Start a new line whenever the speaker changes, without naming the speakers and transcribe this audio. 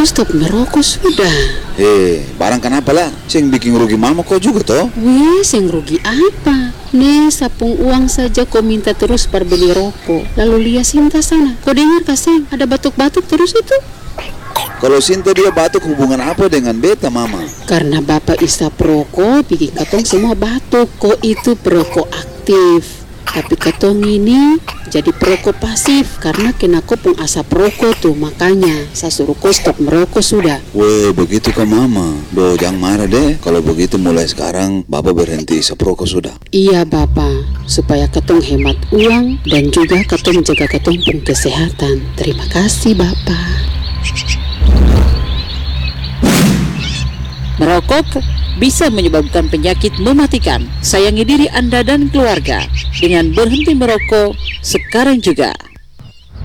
stop merokok sudah.
Barang kenapa lah? Sing bikin rugi mama kau juga toh?
Sing rugi apa? Sapung uang saja kau minta terus beli rokok. Lalu lihat Sinta sana. Kau dengar kasih ada batuk-batuk terus itu?
Kalau Sinta dia batuk hubungan apa dengan beta mama?
Karena bapak isap rokok bikin katong semua batuk. Kok itu perokok aktif. Tapi katong ini jadi perokok pasif karena kena kopong asap rokok tuh. Makanya saya suruh kau stop merokok sudah.
Begitu ke mama. Jangan marah deh. Kalau begitu mulai sekarang bapak berhenti isap rokok sudah.
Iya bapak, supaya katong hemat uang dan juga katong jaga katong pun kesehatan. Terima kasih bapak.
Merokok bisa menyebabkan penyakit mematikan. Sayangi diri Anda dan keluarga dengan berhenti merokok sekarang juga.